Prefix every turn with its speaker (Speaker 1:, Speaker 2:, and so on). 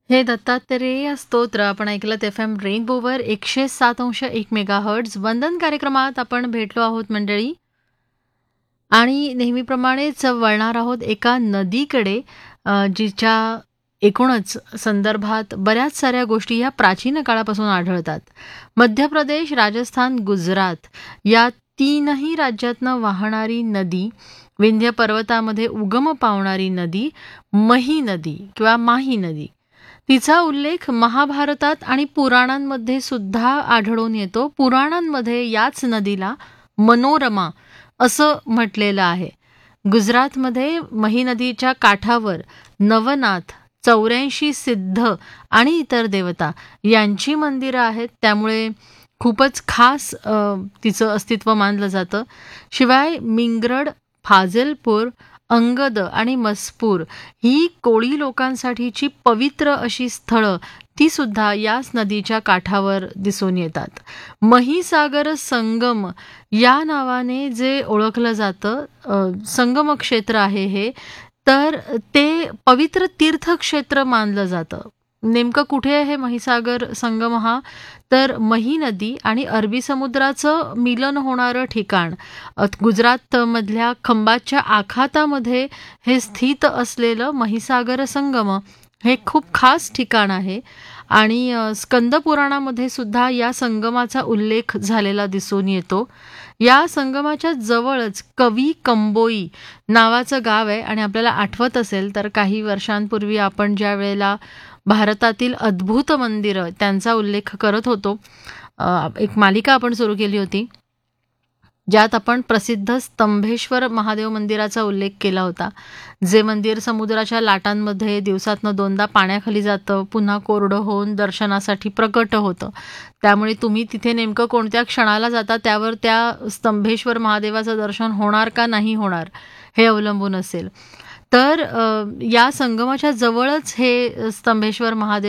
Speaker 1: हे दत्तात्रेय स्तोत्र आपण ऐकलं FM रेनबोवर 107.1 मेगाहर्ट्झ वंदन कार्यक्रमात आपण भेटलो आहोत मंडळी. आणि नेहमीप्रमाणेच वळणार आहोत एका नदीकडे, जिच्या एकूणच संदर्भात बऱ्याच साऱ्या गोष्टी या प्राचीन काळापासून आढळतात. मध्य प्रदेश, राजस्थान, गुजरात या तीनही राज्यातनं वाहणारी नदी, विंध्य पर्वतामध्ये उगम पावणारी नदी, मही नदी किंवा माही नदी. तिचा उल्लेख महाभारतात आणि पुराणांमध्ये सुद्धा आढळून येतो. पुराणांमध्ये याच नदीला मनोरमा असं म्हटलेलं आहे. गुजरातमध्ये मही नदीच्या काठावर नवनाथ, 84 सिद्ध आणि इतर देवता यांची मंदिरं आहेत. त्यामुळे खूपच खास तिचं अस्तित्व मानलं जातं. शिवाय मिंगरड, फाझलपूर, अंगद आणि मसपूर ही कोळी लोकांसाठीची पवित्र अशी स्थळं ती सुद्धा याच नदीच्या काठावर दिसून येतात. महिसागर संगम या नावाने जे ओळखलं जातं संगम क्षेत्र आहे हे, तर ते पवित्र तीर्थक्षेत्र मानलं जातं. नेमकं कुठे आहे महिसागर संगम हा? तर मही नदी आणि अरबी समुद्राचं मिलन होणारं ठिकाण, गुजरातमधल्या खंबातच्या आखातामध्ये हे स्थित असलेलं महिसागर संगम हे खूप खास ठिकाण आहे. आणि स्कंद पुराणामध्ये सुद्धा या संगमाचा उल्लेख झालेला दिसून येतो. या संगमाच्या जवळच कवी कंबोई नावाचं गाव आहे. आणि आपल्याला आठवत असेल तर काही वर्षांपूर्वी आपण ज्या वेळेला भारतातील अद्भुत मंदिरं त्यांचा उल्लेख करत होतो, एक मालिका आपण सुरू केली होती ज्यात आपण प्रसिद्ध स्तंभेश्वर महादेव मंदिराचा उल्लेख केला होता. जे मंदिर समुद्राच्या लाटांमध्ये दिवसातनं 2दा पाण्याखाली जातं, पुन्हा कोरडं होऊन दर्शनासाठी प्रकट होतं. त्यामुळे तुम्ही तिथे नेमकं कोणत्या क्षणाला जाता त्यावर त्या स्तंभेश्वर महादेवाचं दर्शन होणार का नाही होणार हे अवलंबून असेल. तर या संगमाच्या जवळच हे स्तंभेश्वर महादेव